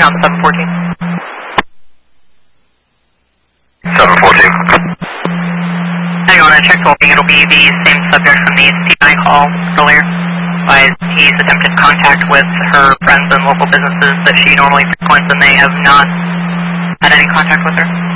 Pound 714. 714. Hang on, I checked holding. It'll be the same subject from the C9 call earlier. He's attempted contact with her friends and local businesses that she normally frequents, and they have not had any contact with her.